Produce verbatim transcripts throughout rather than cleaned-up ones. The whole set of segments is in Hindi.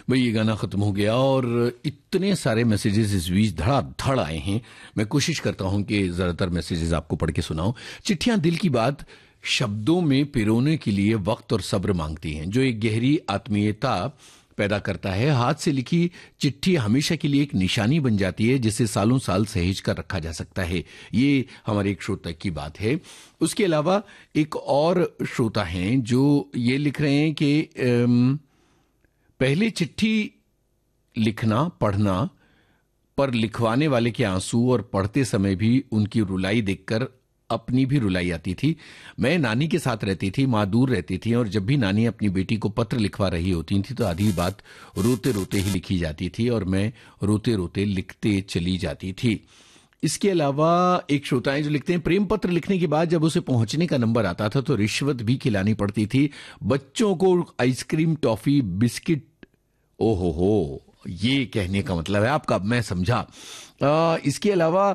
भाई ये गाना खत्म हो गया और इतने सारे मैसेजेस इस बीच धड़ाधड़ आए हैं। मैं कोशिश करता हूं कि ज्यादातर मैसेजेस आपको पढ़ के सुनाऊं। चिट्ठियां दिल की बात शब्दों में पिरोने के लिए वक्त और सब्र मांगती हैं, जो एक गहरी आत्मीयता पैदा करता है। हाथ से लिखी चिट्ठी हमेशा के लिए एक निशानी बन जाती है, जिसे सालों साल सहेज कर रखा जा सकता है। ये हमारे एक श्रोता की बात है। उसके अलावा एक और श्रोता हैं जो ये लिख रहे हैं कि अम, पहले चिट्ठी लिखना पढ़ना पर लिखवाने वाले के आंसू और पढ़ते समय भी उनकी रुलाई देखकर अपनी भी रुलाई आती थी। मैं नानी के साथ रहती थी, माँ दूर रहती थी और जब भी नानी अपनी बेटी को पत्र लिखवा रही होती थी तो आधी बात रोते रोते ही लिखी जाती थी और मैं रोते रोते लिखते चली जाती थी। इसके अलावा एक श्रोता है जो लिखते हैं, प्रेम पत्र लिखने के बाद जब उसे पहुंचने का नंबर आता था तो रिश्वत भी खिलानी पड़ती थी। बच्चों को आइसक्रीम, टॉफी, बिस्किट। ओहो हो, ये कहने का मतलब है आपका, मैं समझा। आ, इसके अलावा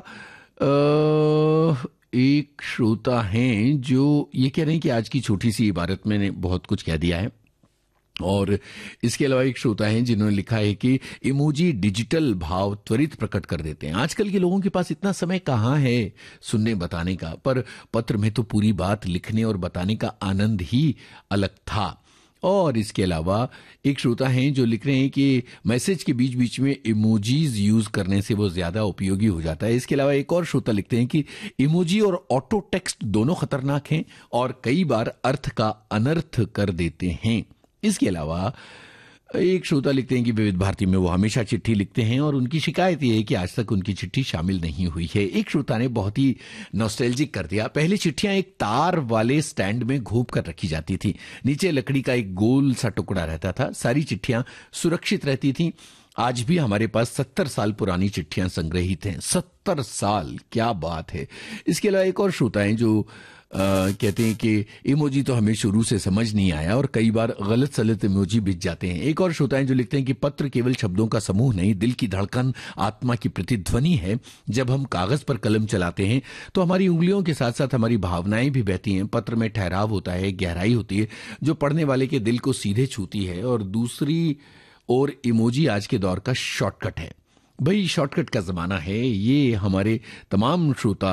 आ, एक श्रोता हैं जो ये कह रहे हैं कि आज की छोटी सी इबारत मैंने बहुत कुछ कह दिया है। और इसके अलावा एक श्रोता हैं जिन्होंने लिखा है कि इमोजी डिजिटल भाव त्वरित प्रकट कर देते हैं। आजकल के लोगों के पास इतना समय कहाँ है सुनने बताने का, पर पत्र में तो पूरी बात लिखने और बताने का आनंद ही अलग था। और इसके अलावा एक श्रोता हैं जो लिख रहे हैं कि मैसेज के बीच बीच में इमोजीज यूज करने से वो ज्यादा उपयोगी हो जाता है। इसके अलावा एक और श्रोता लिखते हैं कि इमोजी और ऑटो टेक्स्ट दोनों खतरनाक हैं और कई बार अर्थ का अनर्थ कर देते हैं। इसके अलावा एक श्रोता लिखते हैं कि विविध भारती में वो हमेशा चिट्ठी लिखते हैं और उनकी शिकायत ये है कि आज तक उनकी चिट्ठी शामिल नहीं हुई है। एक श्रोता ने बहुत ही नॉस्टैल्जिक कर दिया। पहले चिट्ठियां एक तार वाले स्टैंड में घोंप कर रखी जाती थी, नीचे लकड़ी का एक गोल सा टुकड़ा रहता था। सारी चिट्ठियां सुरक्षित रहती थी। आज भी हमारे पास सत्तर साल पुरानी चिट्ठियां संग्रहित हैं। सत्तर साल, क्या बात है। इसके अलावा एक और श्रोता है जो Uh, कहते हैं कि इमोजी तो हमें शुरू से समझ नहीं आया और कई बार गलत सलत इमोजी बिछ जाते हैं। एक और श्रोता है जो लिखते हैं कि पत्र केवल शब्दों का समूह नहीं, दिल की धड़कन, आत्मा की प्रतिध्वनि है। जब हम कागज पर कलम चलाते हैं तो हमारी उंगलियों के साथ साथ हमारी भावनाएं भी बहती हैं। पत्र में ठहराव होता है, गहराई होती है जो पढ़ने वाले के दिल को सीधे छूती है। और दूसरी ओर इमोजी आज के दौर का शॉर्टकट है। भाई शॉर्टकट का जमाना है, ये हमारे तमाम श्रोता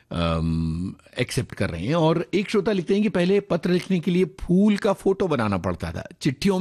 एक्सेप्ट कर रहे हैं। और एक श्रोता लिखते हैं कि पहले पत्र लिखने के लिए फूल का फोटो बनाना पड़ता था, चिट्ठियों